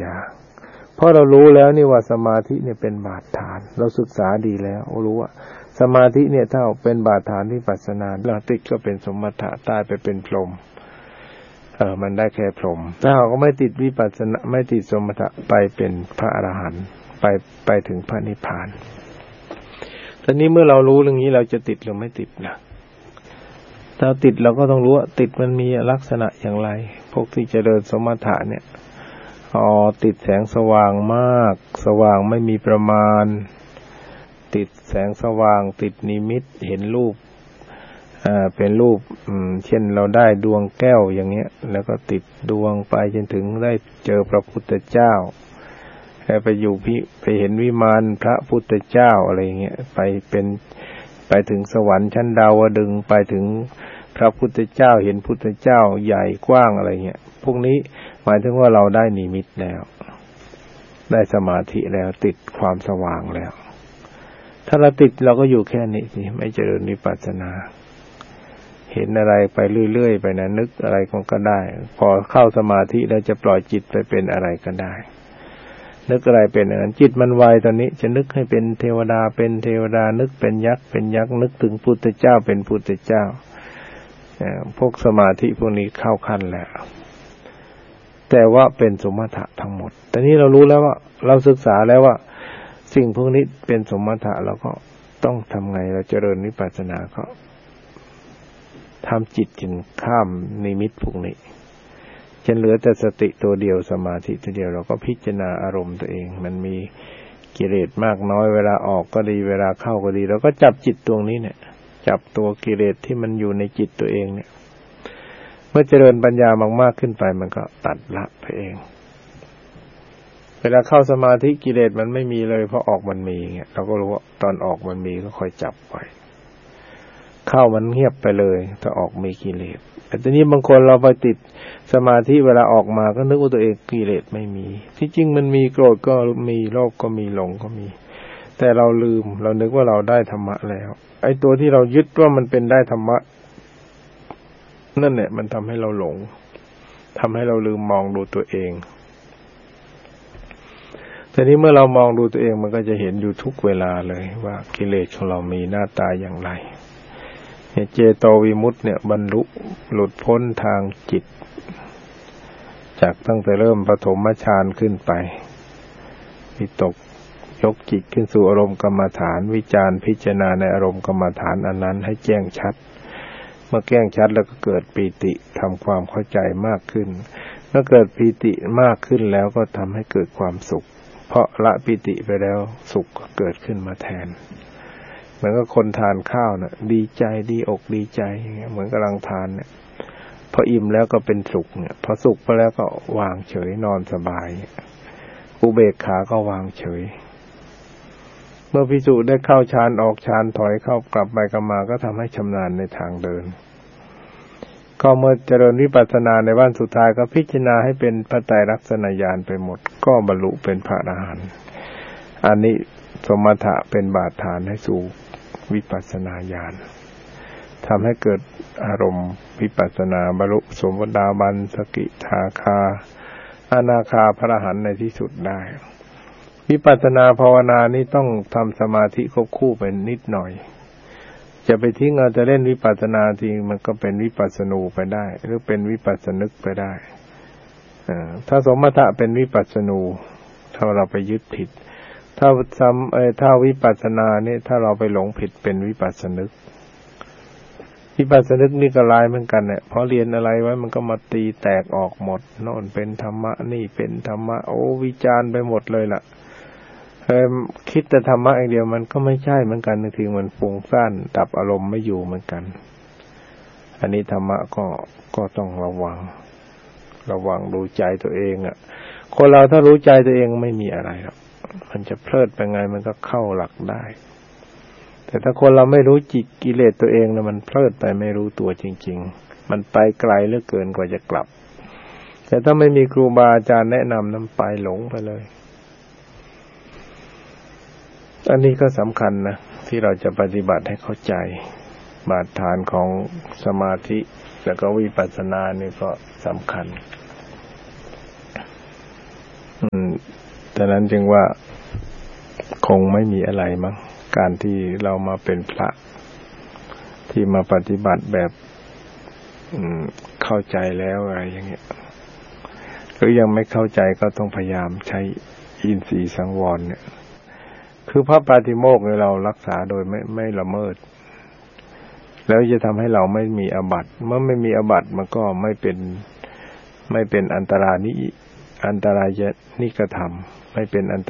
ญาเพราะเรารู้แล้วนี่ว่าสมาธิเนี่ยเป็นบาดฐานเราศึกษาดีแล้วรู้ว่าสมาธิเนี่ยถ้าเป็นบาดฐานวิปัสสนาเราติดก็เป็นสมถะตายไปเป็นพรหมมันได้แค่พรหมถ้าเราก็ไม่ติดวิปัสสนาไม่ติดสมถะไปเป็นพระอรหันต์ไปถึงพระนิพพานตอนนี้เมื่อเรารู้เรื่องนี้เราจะติดหรือไม่ติดนะถ้าติดเราก็ต้องรู้ว่าติดมันมีลักษณะอย่างไรพวกที่เจริญสมถะเนี่ยติดแสงสว่างมากสว่างไม่มีประมาณติดแสงสว่างติดนิมิตเห็นรูปเป็นรูปเช่นเราได้ดวงแก้วอย่างเงี้ยแล้วก็ติดดวงไปจนถึงได้เจอพระพุทธเจ้าไปอยู่ไปเห็นวิมานพระพุทธเจ้าอะไรเงี้ยไปถึงสวรรค์ชั้นดาวดึงส์ไปถึงพระพุทธเจ้าเห็นพุทธเจ้าใหญ่กว้างอะไรเงี้ยพวกนี้หมายถึงว่าเราได้นิมิตแล้วได้สมาธิแล้วติดความสว่างแล้วถ้าเราติดเราก็อยู่แค่นี้สิไม่เจริญวิปัสสนาเห็นอะไรไปเรื่อยๆไปนะนึกอะไรก็ได้พอเข้าสมาธิแล้วจะปล่อยจิตไปเป็นอะไรก็ได้นึกอะไรเป็นอันนั้นจิตมันไวตอนนี้จะนึกให้เป็นเทวดาเป็นเทวดานึกเป็นยักษ์เป็นยักษ์นึกถึงพุทธเจ้าเป็นพุทธเจ้าพวกสมาธิพวกนี้เข้าขั้นแล้วแต่ว่าเป็นสมถะทั้งหมดแต่นี้เรารู้แล้วว่าเราศึกษาแล้วว่าสิ่งพวกนี้เป็นสมถะเราก็ต้องทำไงเราเจริญวิปัสสนาก็ทำจิตจึงข้ามนิมิตพวกนี้จนเหลือแต่สติตัวเดียวสมาธิตัวเดียวเราก็พิจารณาอารมณ์ตัวเองมันมีกิเลสมากน้อยเวลาออกก็ดีเวลาเข้าก็ดีเราก็จับจิตตรงนี้เนี่ยจับตัวกิเลสที่มันอยู่ในจิตตัวเองเนี่ยเมื่อเจริญปัญญามากๆขึ้นไปมันก็ตัดละไปเองเวลาเข้าสมาธิกิเลสมันไม่มีเลยเพราะออกมันมีเงี้ยเราก็รู้ว่าตอนออกมันมีก็ค่อยจับไว้เข้ามันเงียบไปเลยถ้าออกมีกิเลสแต่ทีนี้บางคนเราไปติดสมาธิเวลาออกมาก็นึกว่าตัวเองกิเลสไม่มีที่จริงมันมีโกรธก็มีโลภก็มีหลงก็มีแต่เราลืมเรานึกว่าเราได้ธรรมะแล้วไอ้ตัวที่เรายึดว่ามันเป็นได้ธรรมะนั่นแหละมันทำให้เราหลงทำให้เราลืมมองดูตัวเองทีนี้เมื่อเรามองดูตัวเองมันก็จะเห็นอยู่ทุกเวลาเลยว่ากิเลสของเรามีหน้าตาอย่างไรเจโตวิมุตติเนี่ยบรรลุหลุดพ้นทางจิตจากตั้งแต่เริ่มปฐมฌานขึ้นไปวิตกยกจิตขึ้นสู่อารมณ์กรรมฐานวิจารณ์พิจารณาในอารมณ์กรรมฐานอันนั้นให้แจ้งชัดเมื่อแจ้งชัดแล้วก็เกิดปีติทำความเข้าใจมากขึ้นเมื่อเกิดปีติมากขึ้นแล้วก็ทำให้เกิดความสุขเพราะละปีติไปแล้วสุขก็เกิดขึ้นมาแทนเหมือนกับคนทานข้าวน่ะดีใจดีอกดีใจอย่างเงี้ยเหมือนกำลังทานเนี่ยพออิ่มแล้วก็เป็นสุขเนี่ยพอสุขไปแล้วก็วางเฉยนอนสบายอุเบกขาก็วางเฉยเมื่อภิกษุได้เข้าฌานออกฌานถอยเข้ากลับไปกลับมาก็ทำให้ชำนาญในทางเดินก็เมื่อเจริญวิปัสสนาในวันสุดท้ายก็พิจารณาให้เป็นพระไตรลักษณญาณไปหมดก็บรรลุเป็นพระอรหันต์อันนี้สมถะเป็นบาดฐานให้สู่วิปัสสนาญาณทำให้เกิดอารมณ์วิปัสสนาบรรลุโสดาบันสกิทาคาอนาคาพระอรหันต์ในที่สุดได้วิปัสสนาภาวนานี้ต้องทำสมาธิควบคู่ไปนิดหน่อยจะไปทิ้งเอาจะเล่นวิปัสสนาทีมันก็เป็นวิปัสสนูไปได้หรือเป็นวิปัสสนึกไปได้ถ้าสมถะเป็นวิปัสสนูถ้าเราไปยึดผิดถ้าวิปัสสนาเนี่ยถ้าเราไปหลงผิดเป็นวิปัสสนึกวิปัสสนึกนี่ก็ลายเหมือนกันเนี่ยพอเรียนอะไรไว้มันก็มาตีแตกออกหมดโน่นเป็นธรรมะนี่เป็นธรรมะโอ้วิจารณ์ไปหมดเลยล่ะคิดแต่ธรรมะอย่างเดียวมันก็ไม่ใช่เหมือนกันบางทีมันฟุ้งซ่านดับอารมณ์ไม่อยู่เหมือนกันอันนี้ธรรมะก็ต้องระวังดูใจตัวเองอ่ะคนเราถ้ารู้ใจตัวเองไม่มีอะไรหรอกมันจะเพลิดไปไงมันก็เข้าหลักได้แต่ถ้าคนเราไม่รู้จิตกิเลสตัวเองนะมันเพลิดไปไม่รู้ตัวจริงๆมันไปไกลเหลือเกินกว่าจะกลับแต่ถ้าไม่มีครูบาอาจารย์แนะนำนั้นไปหลงไปเลยอันนี้ก็สำคัญนะที่เราจะปฏิบัติให้เข้าใจบาดฐานของสมาธิแล้วก็วิปัสสนานี่ก็สำคัญดังนั้นจึงว่าคงไม่มีอะไรมั้งการที่เรามาเป็นพระที่มาปฏิบัติแบบเข้าใจแล้วอะไรอย่างเงี้ยหรือยังไม่เข้าใจก็ต้องพยายามใช้อินทรีย์สังวรเนี่ยคือพระปาฏิโมกข์เนี่ยเรารักษาโดยไม่ละเมิดแล้วจะทำให้เราไม่มีอาบัติเมื่อไม่มีอาบัติมันก็ไม่เป็นอันตรายนิกธรรมไม่เป็นอันต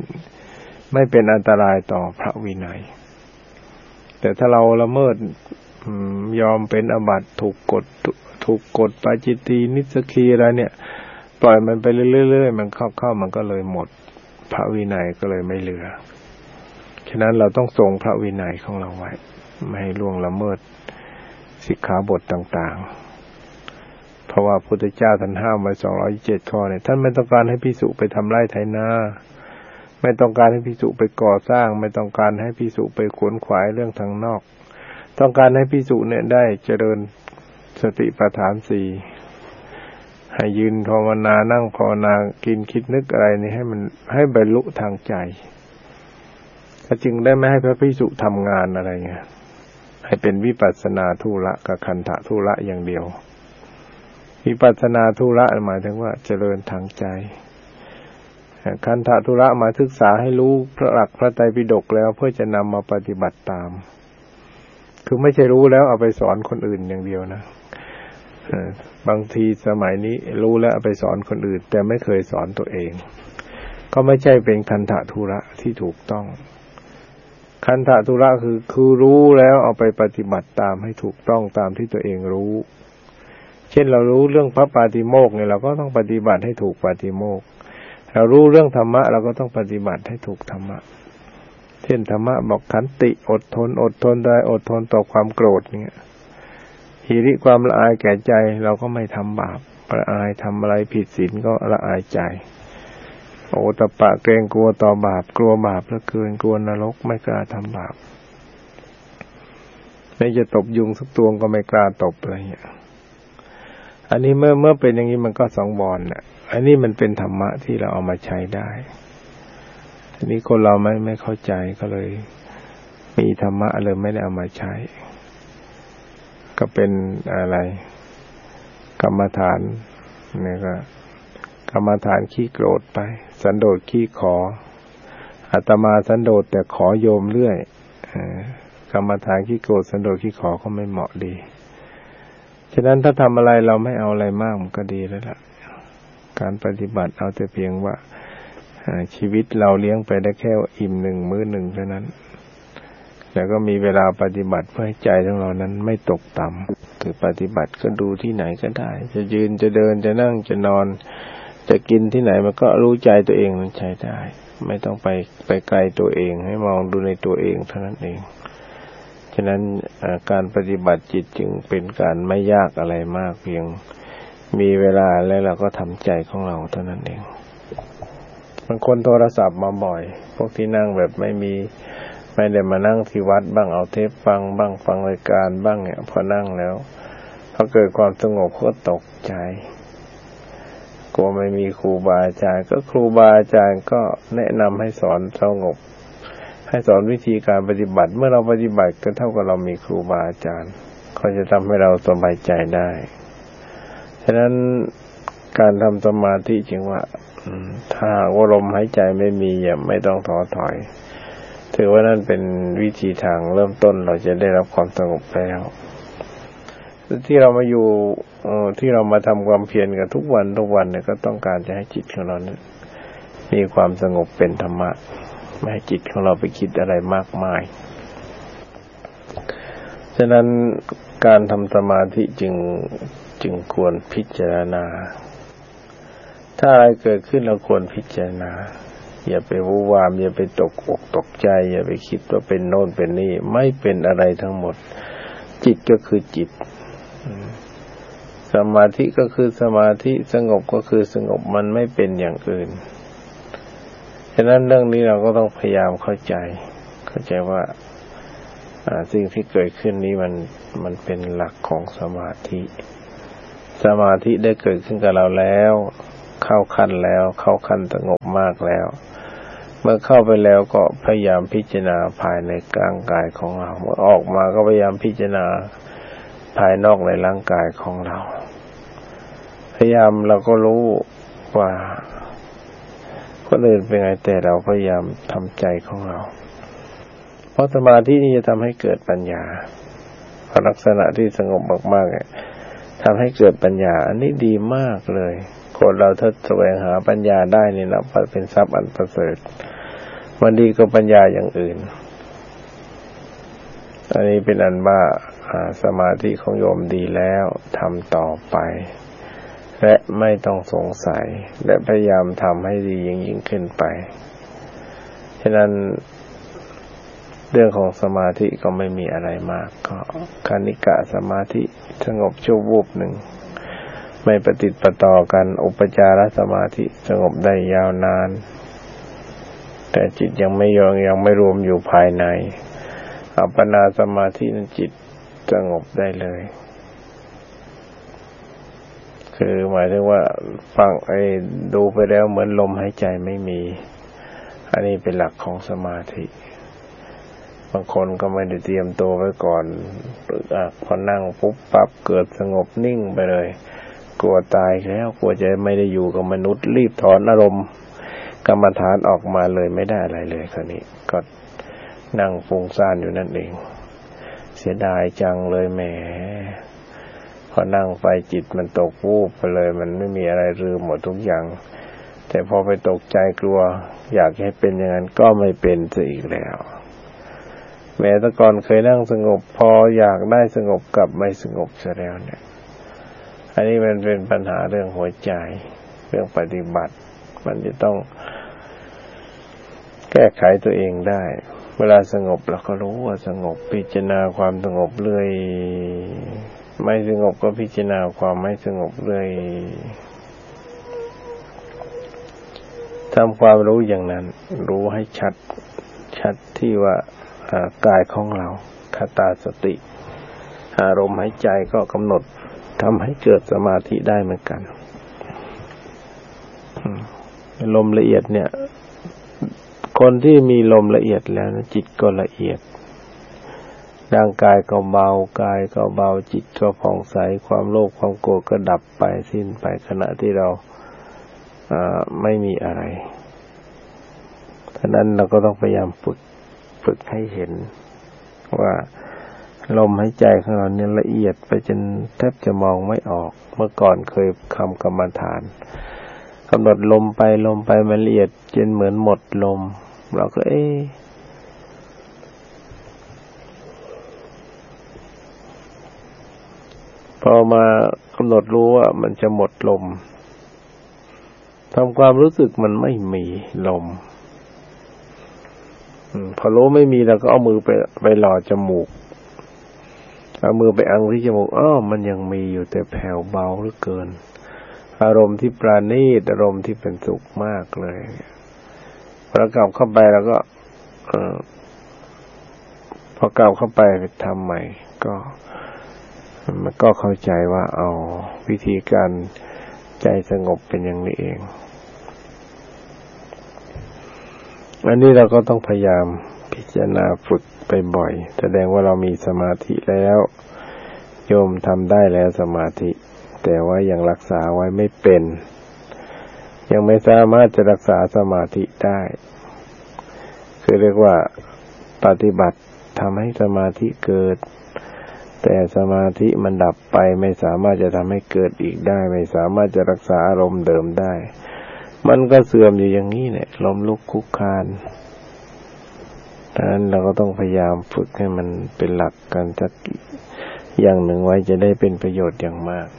รายต่อพระวินัยแต่ถ้าเราละเมิดยอมเป็นอาบัติถูกกฎปาจิตตีนิสสกีอะไรเนี่ยปล่อยมันไปเรื่อยๆมันเข้ามันก็เลยหมดพระวินัยก็เลยไม่เหลือฉะนั้นเราต้องทรงพระวินัยของเราไว้ไม่ให้ล่วงละเมิดสิกขาบทต่างๆเพราะว่าพระพุทธเจ้าท่านห้ามไว้227ข้อเนี่ยท่านไม่ต้องการให้ภิกษุไปทำไร่ไถนาไม่ต้องการให้ภิกษุไปก่อสร้างไม่ต้องการให้ภิกษุไปขวนขวายเรื่องทางนอกต้องการให้ภิกษุเนี่ยได้เจริญสติปัฏฐาน4ให้ยืนภาวนานั่งภาวนากินคิดนึกอะไรนี่ให้บรรลุทางใจก็จึงได้ไม่ให้พระภิกษุทำงานอะไรเงี้ยให้เป็นวิปัสสนาธุระกับคันธะธุระอย่างเดียววิปัสสนาธุระหมายถึงว่าเจริญทางใจคันธะธุระมาศึกษาให้รู้พระหลักพระไตรปิฎกแล้วเพื่อจะนำมาปฏิบัติตามคือไม่ใช่รู้แล้วเอาไปสอนคนอื่นอย่างเดียวนะบางทีสมัยนี้รู้แล้วเอาไปสอนคนอื่นแต่ไม่เคยสอนตัวเองก็ไม่ใช่เป็นคันธะธุระที่ถูกต้องคันธะธุระคือรู้แล้วเอาไปปฏิบัติตามให้ถูกต้องตามที่ตัวเองรู้เช่นเรารู้เรื่องพระปาฏิโมกข์เนี่ยเราก็ต้องปฏิบัติให้ถูกปาฏิโมกข์เรารู้เรื่องธรรมะเราก็ต้องปฏิบัติให้ถูกธรรมะเช่นธรรมะบอกขันติอดทนได้อดทนต่อความโกรธเนี่ยหิริความละอายแก่ใจเราก็ไม่ทำบาปละอายทำอะไรผิดศีลก็ละอายใจโอตตัปปะเกรงกลัวต่อบาปกลัวบาปเหลือเกินกลัวนรกไม่กล้าทำบาปไม่จะตบยุงสักตัวก็ไม่กล้าตบอะไรเงี้ยอันนี้เมื่อเป็นอย่างนี้มันก็สังวรน่ะอันนี้มันเป็นธรรมะที่เราเอามาใช้ได้อันนี้คนเราไม่เข้าใจก็เลยมีธรรมะเลยไม่ได้เอามาใช้ก็เป็นอะไรกรรมฐานนี่ก็กรรมฐานขี้โกรธไปสันโดษขี้ขออาตมาสันโดษแต่ขอโยมเรื่อยกรรมฐานขี้โกรธสันโดษขี้ขอก็ไม่เหมาะดีฉะนั้นถ้าทำอะไรเราไม่เอาอะไรมากมันก็ดีแล้วล่ะการปฏิบัติเอาแต่เพียงว่าชีวิตเราเลี้ยงไปได้แค่อิ่ม1มื้อ1เท่านั้นแล้วก็มีเวลาปฏิบัติเพื่อให้ใจของเรานั้นไม่ตกต่ำคือปฏิบัติก็ดูที่ไหนก็ได้จะยืนจะเดินจะนั่งจะนอนจะกินที่ไหนมันก็รู้ใจตัวเองมันใช้ได้ไม่ต้องไปไกลตัวเองให้มองดูในตัวเองเท่านั้นเองฉะนั้นการปฏิบัติจิตจึงเป็นการไม่ยากอะไรมากเพียงมีเวลาแล้วเราก็ทำใจของเราเท่านั้นเองบางคนโทรศัพท์มาบ่อยพวกที่นั่งแบบไม่ได้มานั่งที่วัดบ้างเอาเทปฟังบ้างฟังรายการบ้างเนี่ยพอนั่งแล้วพอเกิดความสงบก็ตกใจกลัวไม่มีครูบาอาจารย์ก็ครูบาอาจารย์ก็แนะนำให้สอนสงบให้สอนวิธีการปฏิบัติเมื่อเราปฏิบัติก็เท่ากับเรามีครูบาอาจารย์เขาจะทำให้เราสบายใจได้ฉะนั้นการทำสมาธิจึงว่าถ้าว่าลมหายใจไม่มีอย่าไม่ต้องท้อถอยถือว่านั่นเป็นวิธีทางเริ่มต้นเราจะได้รับความสงบแล้วที่เรามาอยู่ที่เรามาทำความเพียรกันทุกวันเนี่ยก็ต้องการจะให้จิตของเรานั้นมีความสงบเป็นธรรมะไม่ให้จิตของเราไปคิดอะไรมากมายฉะนั้นการทำสมาธิจึงควรพิจารณาถ้าอะไรเกิดขึ้นเราควรพิจารณาอย่าไปวู่วามอย่าไปตกอกตกใจอย่าไปคิดว่าเป็นโน่นเป็นนี่ไม่เป็นอะไรทั้งหมดจิตก็คือจิตสมาธิก็คือสมาธิสงบก็คือสงบมันไม่เป็นอย่างอื่นฉะนั้นเรื่องนี้เราก็ต้องพยายามเข้าใจว่าสิ่งที่เกิดขึ้นนี้มันเป็นหลักของสมาธิได้เกิดขึ้นกับเราแล้วเข้าขั้นแล้วเข้าขั้นสงบมากแล้วเมื่อเข้าไปแล้วก็พยายามพิจารณาภายในร่างกายของเราเมื่อออกมาก็พยายามพิจารณาภายนอกในร่างกายของเราพยายามเราก็รู้ว่าคนอื่นเป็นไงแต่เราพยายามทำใจของเราเพราะสมาธินี่จะทำให้เกิดปัญญาลักษณะที่สงบมากๆทำให้เกิดปัญญาอันนี้ดีมากเลยคนเราถ้าแสวงหาปัญญาได้นี่นับว่าเป็นทรัพย์อันประเสริฐมันดีกว่าปัญญาอย่างอื่นอันนี้เป็นอันว่าสมาธิของโยมดีแล้วทำต่อไปและไม่ต้องสงสัยและพยายามทำให้ดียิ่งขึ้นไปฉะนั้นเรื่องของสมาธิก็ไม่มีอะไรมากก็คณิกะสมาธิสงบชั่ววูบหนึ่งไม่ประติดประต่อกันอุปจารสมาธิสงบได้ยาวนานแต่จิตยังไม่รวมอยู่ภายในอัปปนาสมาธินั้นจิตสงบได้เลยคือหมายถึงว่าฟังดูไปแล้วเหมือนลมหายใจไม่มีอันนี้เป็นหลักของสมาธิบางคนก็ไม่ได้เตรียมตัวไว้ก่อนพอนั่งปุ๊บปั๊บเกิดสงบนิ่งไปเลยกลัวตายแล้วกลัวจะไม่ได้อยู่กับมนุษย์รีบถอนอารมณ์กรรมฐานออกมาเลยไม่ได้อะไรเลยคราวนี้ก็นั่งฟุ้งซ่านอยู่นั่นเองเสียดายจังเลยแหมพอนั่งไปจิตมันตกวูบไปเลยมันไม่มีอะไรลืมหมดทุกอย่างแต่พอไปตกใจกลัวอยากให้เป็นอย่างนั้นก็ไม่เป็นซะอีกแล้วแม้แต่ก่อนเคยนั่งสงบพออยากได้สงบกลับไม่สงบซะแล้วเนี่ยอันนี้มันเป็นปัญหาเรื่องหัวใจเรื่องปฏิบัติมันจะต้องแก้ไขตัวเองได้เวลาสงบเราก็รู้ว่าสงบพิจารณาความสงบเรื่อยไม่สงบก็พิจารณาความไม่สงบเรื่อยทำความรู้อย่างนั้นรู้ให้ชัดที่ว่ากายของเราคตาสติอารมณ์หายใจก็กำหนดทำให้เกิดสมาธิได้เหมือนกันลมละเอียดเนี่ยคนที่มีลมละเอียดแล้วจิตก็ละเอียดร่างกายก็เบากายก็เบาจิตก็ผ่องใสความโลภความโกรธก็ดับไปสิ้นไปขณะที่เราไม่มีอะไรฉะนั้นเราก็ต้องพยายามฝึกให้เห็นว่าลมหายใจของเราเนี่ยละเอียดไปจนแทบจะมองไม่ออกเมื่อก่อนเคยทำกรรมฐานกำหนดลมไปมันละเอียดจนเหมือนหมดลมเราก็พอมากำหนดรู้ว่ามันจะหมดลมทำความรู้สึกมันไม่มีลมพอรู้ไม่มีเราก็เอามือไปหล่อจมูกเอามือไปอังที่จมูกมันยังมีอยู่แต่แผ่วเบาเหลือเกินอารมณ์ที่ปราณีตอารมณ์ที่เป็นสุขมากเลยพอกลับเข้าไปแล้วก็พอกลับเข้าไปทำใหม่ก็มันก็เข้าใจว่าวิธีการใจสงบเป็นอย่างนี้เองอันนี้เราก็ต้องพยายามพิจารณาฝึกไปบ่อยแสดงว่าเรามีสมาธิแล้วโยมทำได้แล้วสมาธิแต่ว่ายังรักษาไว้ไม่เป็นยังไม่สามารถจะรักษาสมาธิได้คือเรียกว่าปฏิบัติทำให้สมาธิเกิดแต่สมาธิมันดับไปไม่สามารถจะทำให้เกิดอีกได้ไม่สามารถจะรักษาอารมณ์เดิมได้มันก็เสื่อมอยู่อย่างนี้เนี่ยล้มลุกคลุกคลานดังนั้นเราก็ต้องพยายามฝึกให้มันเป็นหลักกันสักอย่างหนึ่งไว้จะได้เป็นประโยชน์อย่างมาก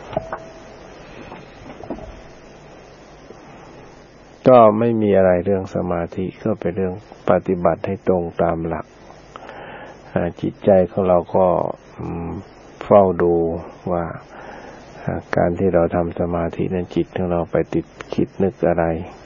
ก็ไม่มีอะไรเรื่องสมาธิก็เป็นเรื่องปฏิบัติให้ตรงตามหลักจิตใจของเราก็เฝ้าดูว่าการที่เราทำสมาธินั้นจิตของเราไปติดคิดนึกอะไร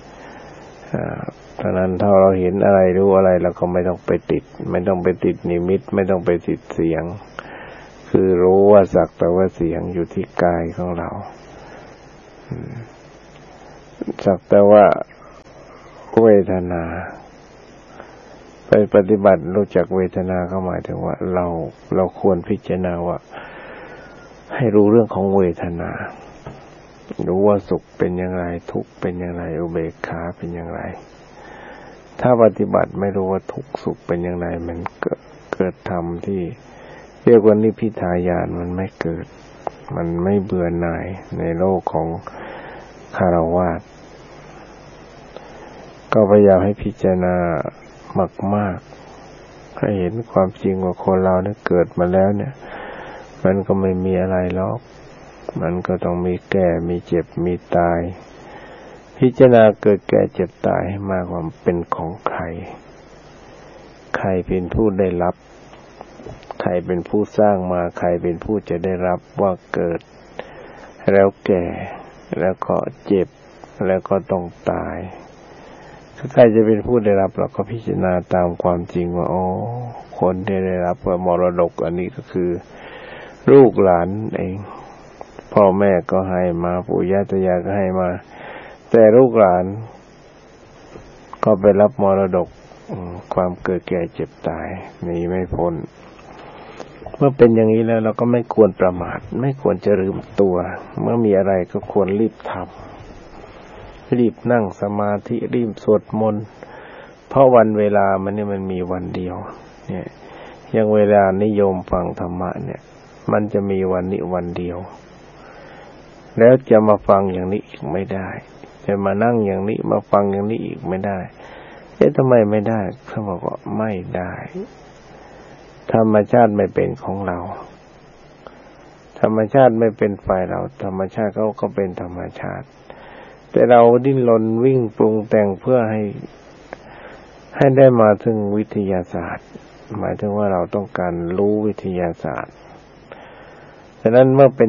เพราะนั้นถ้าเราเห็นอะไรรู้อะไรเราก็ไม่ต้องไปติดนิมิตไม่ต้องไปติดเสียงคือรู้ว่าสักแต่ว่าเสียงอยู่ที่กายของเราสักแต่ว่าเวทนาไปปฏิบัติรู้จักเวทนาก็หมายถึงว่าเราควรพิจารณาว่าให้รู้เรื่องของเวทนารู้ว่าสุขเป็นอย่างไรทุกข์เป็นอย่างไรอุเบกขาเป็นอย่างไรถ้าปฏิบัติไม่รู้ว่าทุกข์สุขเป็นอย่างไรมันเกิดธรรมที่เรียกว่านิพพิทายานมันไม่เกิดมันไม่เบื่อหน่ายในโลกของคฤหัสถ์ก็พยายามให้พิจารณามากๆให้เห็นความจริงว่าคนเราเนี่ยเกิดมาแล้วเนี่ยมันก็ไม่มีอะไรหรอกมันก็ต้องมีแก่มีเจ็บมีตายพิจารณาเกิดแก่เจ็บตายให้มากว่าเป็นของใครใครเป็นผู้ได้รับใครเป็นผู้สร้างมาใครเป็นผู้จะได้รับว่าเกิดแล้วแก่แล้วก็เจ็บแล้วก็ต้องตายถ้าใครจะเป็นผู้ได้รับเราก็พิจารณาตามความจริงว่าอ๋อคนที่ได้รับว่ามรดกอันนี้ก็คือลูกหลานเองพ่อแม่ก็ให้มาปู่ย่าตายายก็ให้มาแต่ลูกหลานก็ไปรับมรดกความเกิดแก่เจ็บตายหนีไม่พ้นเมื่อเป็นอย่างนี้แล้วเราก็ไม่ควรประมาทไม่ควรจะลืมตัวเมื่อมีอะไรก็ควรรีบทำรีบนั่งสมาธิรีบสวดมนต์เพราะวันเวลามันมีวันเดียวเนี่ยอย่างเวลานิยมฟังธรรมะเนี่ยมันจะมีวันนี้วันเดียวแล้วจะมาฟังอย่างนี้อีกไม่ได้จะมานั่งอย่างนี้มาฟังอย่างนี้อีกไม่ได้ทำไมไม่ได้เขาบอกว่าไม่ได้ธรรมชาติไม่เป็นของเราธรรมชาติไม่เป็นฝ่ายเราธรรมชาติเขาก็เป็นธรรมชาติแต่เราดิ้นรนวิ่งปรุงแต่งเพื่อให้ได้มาถึงวิทยาศาสตร์หมายถึงว่าเราต้องการรู้วิทยาศาสตร์ฉะนั้นเมื่อเป็น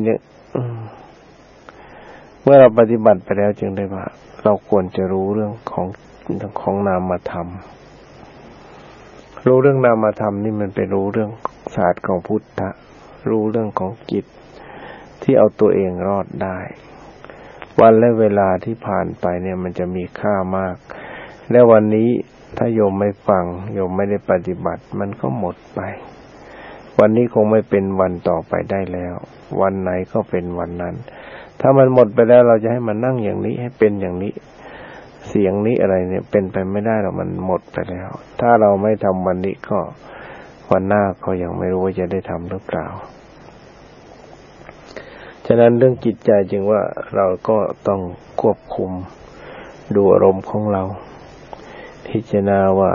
เมื่อเราปฏิบัติไปแล้วจึงได้ว่าเราควรจะรู้เรื่องของนามธรรมรู้เรื่องนามธรรมนี่มันไปรู้เรื่องศาสตร์ของพุทธะรู้เรื่องของจิตที่เอาตัวเองรอดได้วันและเวลาที่ผ่านไปเนี่ยมันจะมีค่ามากและวันนี้ถ้าโยมไม่ฟังโยมไม่ได้ปฏิบัติมันก็หมดไปวันนี้คงไม่เป็นวันต่อไปได้แล้ววันไหนก็เป็นวันนั้นถ้ามันหมดไปแล้วเราจะให้มันนั่งอย่างนี้ให้เป็นอย่างนี้เสียงนี้อะไรเนี่ยเป็นไปไม่ได้หรอกมันหมดไปแล้วถ้าเราไม่ทำวันนี้ก็วันหน้าก็ยังไม่รู้ว่าจะได้ทำหรือเปล่าฉะนั้นเรื่องจิตใจจึงว่าเราก็ต้องควบคุมดูอารมณ์ของเราพิจารณาว่า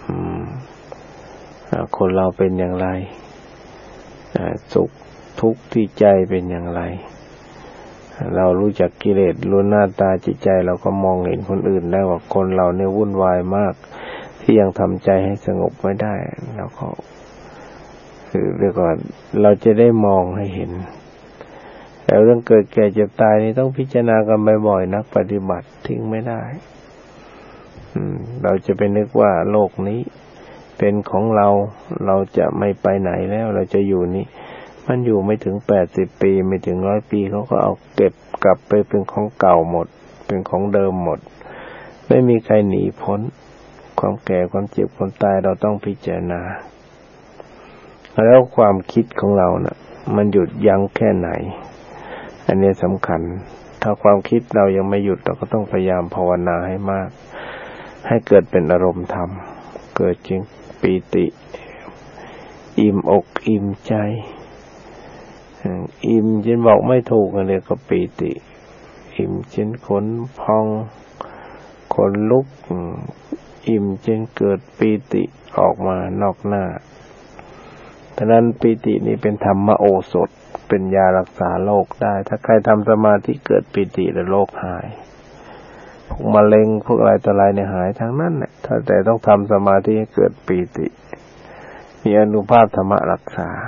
คนเราเป็นอย่างไรสุขทุกข์ที่ใจเป็นอย่างไรเรารู้จักกิเลสรู้หน้าตาจิตใจเราก็มองเห็นคนอื่นได้ว่าคนเราเนี่ยวุ่นวายมากที่ยังทำใจให้สงบไม่ได้แล้วก็คือเรียกว่าเราจะได้มองให้เห็นแล้วเรื่องเกิดแก่เจ็บตายนี่ต้องพิจารณากันบ่อยๆนักปฏิบัติทิ้งไม่ได้เราจะไปนึกว่าโลกนี้เป็นของเราเราจะไม่ไปไหนแล้วเราจะอยู่นี่มันอยู่ไม่ถึง80 ปีไม่ถึง100 ปีเขาก็เอาเก็บกลับไปเป็นของเก่าหมดเป็นของเดิมหมดไม่มีใครหนีพ้นความแก่ความเจ็บความตายเราต้องพิจารณาแล้วความคิดของเราน่ะมันหยุดยั้งแค่ไหนอันนี้สำคัญถ้าความคิดเรายังไม่หยุดเราก็ต้องพยายามภาวนาให้มากให้เกิดเป็นอารมณ์ธรรมเกิดจึงปีติอิ่มอกอิ่มใจอิ่มจนบอกไม่ถูกเลยก็ปีติอิ่มจนขนพองขนลุกอิ่มจนเกิดปีติออกมานอกหน้าฉะนั้นปีตินี้เป็นธรรมโอสถเป็นยารักษาโรคได้ถ้าใครทำสมาธิเกิดปีติแล้วโรคหายพวกมะเร็งพวกอะไรต่ออะไรเนี่ยหายทั้งนั้นแหละแต่ต้องทำสมาธิให้เกิดปีติมีอานุภาพธรรมรักษา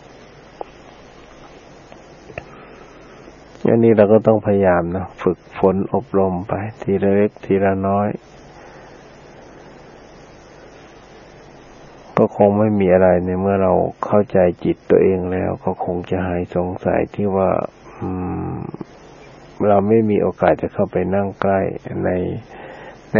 อันนี้เราก็ต้องพยายามนะฝึกฝนอบรมไปทีละเล็กทีละน้อยก็คงไม่มีอะไรในเมื่อเราเข้าใจจิตตัวเองแล้วก็คงจะหายสงสัยที่ว่าเราไม่มีโอกาสจะเข้าไปนั่งใกล้ใน